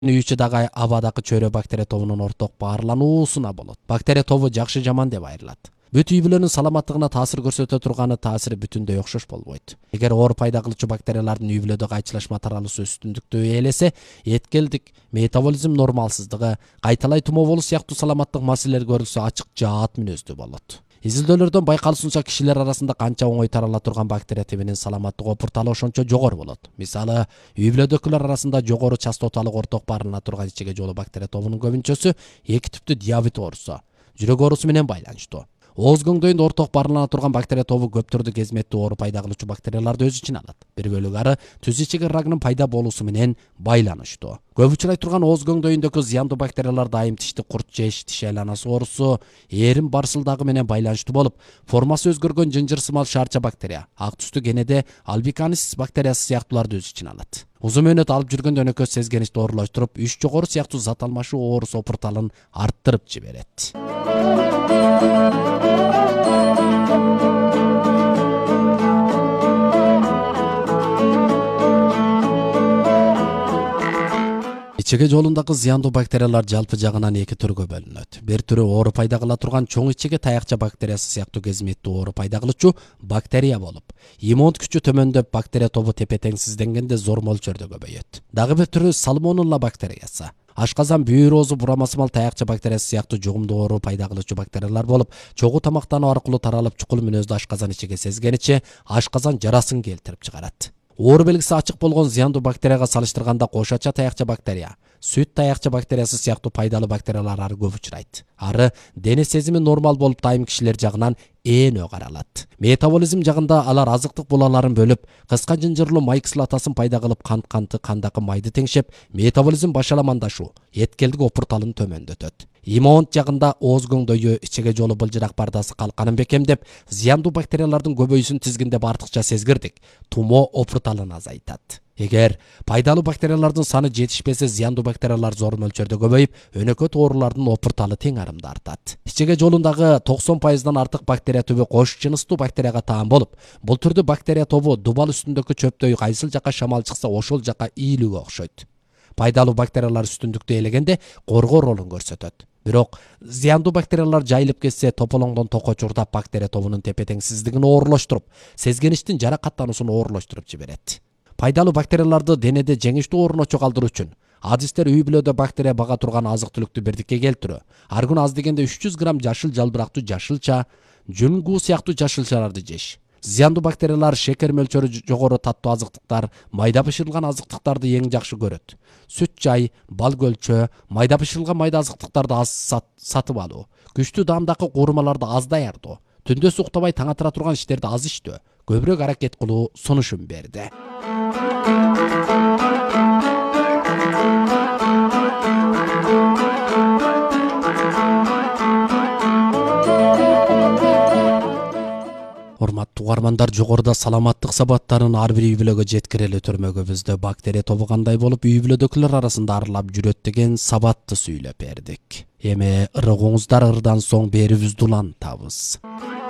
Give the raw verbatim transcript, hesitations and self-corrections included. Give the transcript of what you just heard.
үй ичидеги абадагы чөйрө бактерия тобунун орток баарлануусуна болот. Бактерия тобу жакшы жаман деп айрылат. Бүт үй бүлөнүн саламаттыгына таасир көрсөтө турганы таасири бүтүндөй окшош болбойт. Эгер оор пайда кылуучу бактериялардын үй бүлөдө кайчылашма таралуусу үстүндүктү ээлесе, эткелдик, метаболизм нормалсыздыгы, кайталай тумоо болуу сыяктуу саламаттык маселелер көрүлсө ачык жаат мүнөздүү болот. Изилдөөлөрдөн байкалышынча кишилер арасында канча оңой тарала турган бактерия тибинин саламаттык опурталы ошончо жогору болот. Мисалы, үй бүлөдөгүлөр арасында жогору частоталык орток баарына турган ичеге жолу бактерия тобунун көбүнчөсү эки типтүү диабет оорусу, жүрөк оорусу менен байланыштуу. Ооз көңдөйүндө орток баарлана турган бактерия тобу көп түрдүү кезметтүү оору пайда кылуучу бактерияларды өз ичине алат. Бир бөлүгү ары түз ичеги рагынын пайда болуусу менен байланыштуу. Көп учурай турган ооз көңдөйүндөгү зыяндуу бактериялар дайым тиштик курт жеш, тиш айланасы оорусу, эрим барсылдагы менен байланыштуу болуп, формасы өзгөргөн жынжыр сымал шаарча бактерия, ак түстүү кенеде альбиканис бактериясы сыяктууларды өз ичине алат. Узун мөөнөт алып жүргөндө өнөкөс сезгеничти оорулаштырып, үч жогору сыяктуу зат алмашуу оорус опурталын арттырып жиберет. Ичеге жолундагы зыяндуу бактериялар жалпы жагынан эки түргө бөлүнөт. Бир түрү оору пайда кыла турган чоң ичеге таякча бактериясы сыяктуу кезметтүү оору пайда кылуучу бактерия болуп, иммун күчү төмөндөп, бактерия тобу тепе-теңсизденгенде зор мөлчөрдө көбөйөт. Дагы бир түрү сальмонелла бактериясы. Ашказан, бүйүр оозу, бурамасымал таякча бактериясы сыяктуу жугумдуу оору пайда кылуучу бактериялар болуп, чогуу тамактануу аркылуу таралып, чукул мүнөздүү ашказан ичеге сезгениче ашказан жарасын келтирип чыгарат. Оору белгиси ачык болгон зыяндуу бактерияга салыштырганда кошача таякча бактерия, сүт таякча бактериясы сыяктуу пайдалуу бактериялар ары көп учурайт. Ары дене сезими нормал болуп, дайым кишилер жагынан ээнөө каралат. Метаболизм жагында алар азыктык булаларын бөлүп, кыска жынжырлуу май кислотасын пайда кылып, кант канты кандагы майды теңшеп, метаболизм башаламандашуу, эткелдик опурталын төмөндөтөт. Иммун жагында ооз көңдөйү, ичеге жолу былжырак бардасы калканын бекемдеп, зыяндуу бактериялардын көбөйүүсүн тизгиндеп артыкча сезгирдик, тумоо опурталын азайтат. Эгер пайдалуу бактериялардын саны жетишпесе, зыяндуу бактериялар зор мөлчөрдө көбөйүп, өнөкөт оорулардын опурталы тең арымда артат. Ичеге жолундагы токсон пайыздан артык бактерия түбү кош жыныстуу бактерияга таан болуп, бул түрдүү бактерия тобу дубал үстүндөгү чөптөй кайсыл жака шамал чыкса ошол жака ийилүүгө окшойт. Пайдалуу бактериялар үстүндүктү ээлегенде коргоо ролун көрсөтөт. Бирок зыяндуу бактериялар жайылып кетсе, тополоңдон токко чурдап, бактерия тобунун тепе-теңсиздигин оорулаштырып, сезгеничтин жаракаттануусун оорулаштырып жиберет. Пайдалуу бактерияларды денеде жеңиштүү орночо калтыруу үчүн адистер үй бүлөдө бактерия бага турган азык-түлүктү бирдикке келтирүү, ар күнү аз дегенде үч жүз грамм жашыл жалбырактуу жашылча, жүнгүү сыяктуу жашылчаларды жеш. Зыяндуу бактериялар шекер мөлчөрү жогору таттуу азыктыктар, майда бышырылган азыктыктарды эң жакшы көрөт. Сүт жай, бал көлчө, майда бышырылган майда азыктыктарды аз сат, сатып алуу, күчтүү даамдагы куурмаларды аз даярдоо, түндөс уктабай таң атыра турган иштерди аз иштөө, көбүрөөк аракет кылуу сунушун берди. Урматтуу угармандар, жогоруда саламаттык сабаттарын ар бир үй бүлөгө жеткирели төрмөгүбүздө бактерия тобу кандай болуп үй бүлөдөгүлөр арасында арылап жүрөт деген сабатты сүйлөп бердик. Эми ырыгыңыздар ырдан соң берибизди улантабыз.